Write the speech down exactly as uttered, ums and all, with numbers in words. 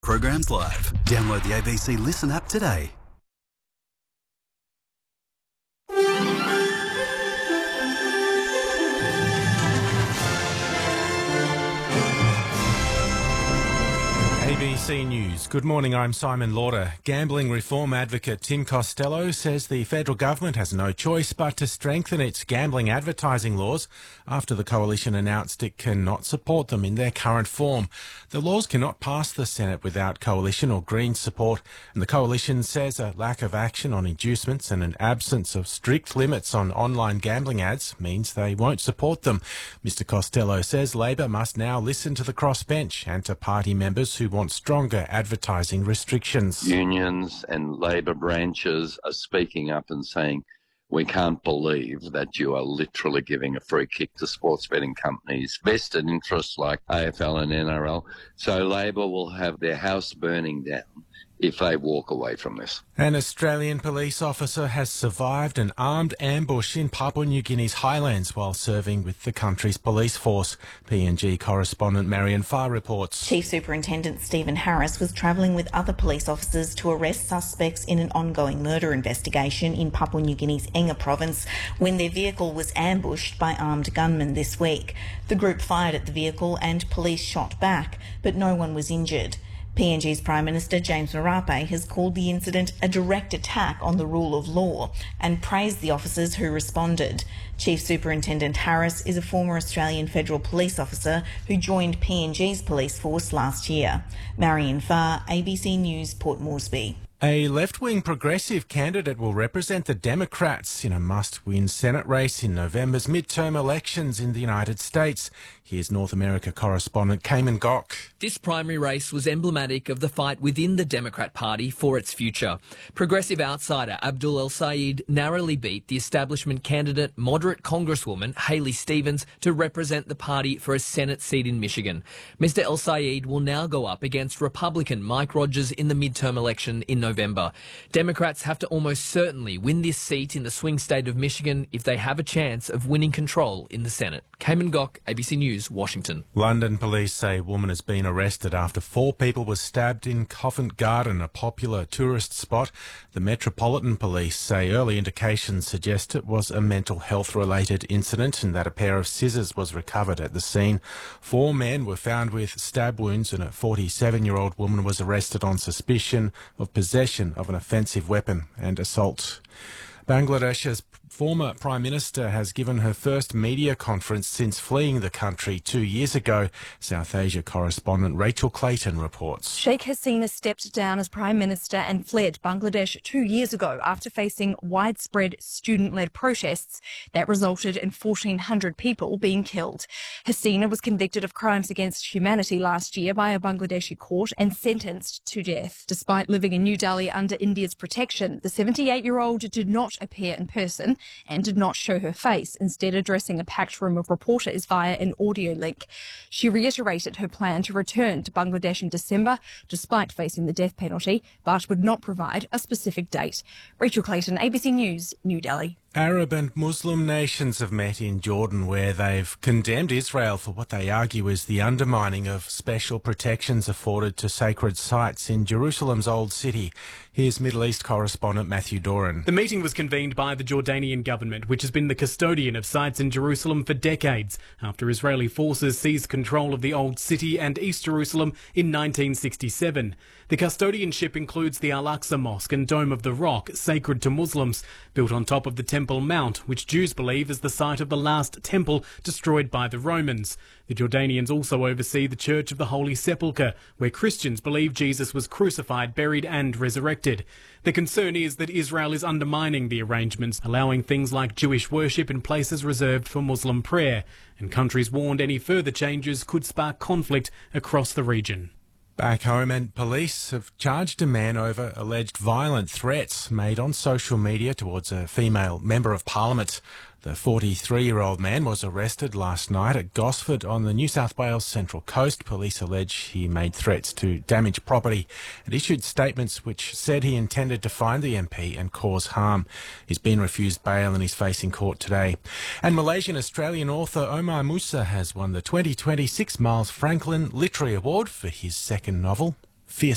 Programs live. Download the A B C Listen app today. A B C News. Good morning, I'm Simon Lauder. Gambling reform advocate Tim Costello says the federal government has no choice but to strengthen its gambling advertising laws after the coalition announced it cannot support them in their current form. The laws cannot pass the Senate without coalition or Greens support, and the coalition says a lack of action on inducements and an absence of strict limits on online gambling ads means they won't support them. Mister Costello says Labor must now listen to the crossbench and to party members who want stronger advertising restrictions. Unions and Labor branches are speaking up and saying, we can't believe that you are literally giving a free kick to sports betting companies, vested interests like A F L and N R L. So Labor will have their house burning down if they walk away from this. An Australian police officer has survived an armed ambush in Papua New Guinea's highlands while serving with the country's police force. P N G correspondent Marion Farr reports. Chief Superintendent Stephen Harris was travelling with other police officers to arrest suspects in an ongoing murder investigation in Papua New Guinea's Enga province when their vehicle was ambushed by armed gunmen this week. The group fired at the vehicle and police shot back, but no one was injured. P N G's Prime Minister James Marape has called the incident a direct attack on the rule of law and praised the officers who responded. Chief Superintendent Harris is a former Australian Federal Police officer who joined P N G's police force last year. Marion Farr, A B C News, Port Moresby. A left-wing progressive candidate will represent the Democrats in a must-win Senate race in November's midterm elections in the United States. Here's North America correspondent Cayman Gok. This primary race was emblematic of the fight within the Democrat Party for its future. Progressive outsider Abdul El-Sayed narrowly beat the establishment candidate, moderate Congresswoman Haley Stevens, to represent the party for a Senate seat in Michigan. Mister El-Sayed will now go up against Republican Mike Rogers in the midterm election in November. Democrats have to almost certainly win this seat in the swing state of Michigan if they have a chance of winning control in the Senate. Cayman Gok, A B C News, Washington. London police say a woman has been arrested after four people were stabbed in Covent Garden, a popular tourist spot. The Metropolitan Police say early indications suggest it was a mental health-related incident and that a pair of scissors was recovered at the scene. Four men were found with stab wounds and a forty-seven-year-old woman was arrested on suspicion of possession of an offensive weapon and assault. Bangladesh's former Prime Minister has given her first media conference since fleeing the country two years ago. South Asia correspondent Rachel Clayton reports. Sheikh Hasina stepped down as Prime Minister and fled Bangladesh two years ago after facing widespread student-led protests that resulted in fourteen hundred people being killed. Hasina was convicted of crimes against humanity last year by a Bangladeshi court and sentenced to death. Despite living in New Delhi under India's protection, the seventy-eight-year-old did not appear in person and did not show her face, instead addressing a packed room of reporters via an audio link. She reiterated her plan to return to Bangladesh in December, despite facing the death penalty, but would not provide a specific date. Rachel Clayton, A B C News, New Delhi. Arab and Muslim nations have met in Jordan where they've condemned Israel for what they argue is the undermining of special protections afforded to sacred sites in Jerusalem's Old City. Here's Middle East correspondent Matthew Doran. The meeting was convened by the Jordanian government, which has been the custodian of sites in Jerusalem for decades, after Israeli forces seized control of the Old City and East Jerusalem in nineteen sixty-seven. The custodianship includes the Al-Aqsa Mosque and Dome of the Rock, sacred to Muslims, built on top of the Temple Mount, which Jews believe is the site of the last temple destroyed by the Romans. The Jordanians also oversee the Church of the Holy Sepulchre, where Christians believe Jesus was crucified, buried and resurrected. The concern is that Israel is undermining the arrangements, allowing things like Jewish worship in places reserved for Muslim prayer, and countries warned any further changes could spark conflict across the region. Back home, and police have charged a man over alleged violent threats made on social media towards a female member of parliament. The forty-three-year-old man was arrested last night at Gosford on the New South Wales Central Coast. Police allege he made threats to damage property and issued statements which said he intended to find the M P and cause harm. He's been refused bail and he's facing court today. And Malaysian-Australian author Omar Musa has won the twenty twenty-six Miles Franklin Literary Award for his second novel, Fierce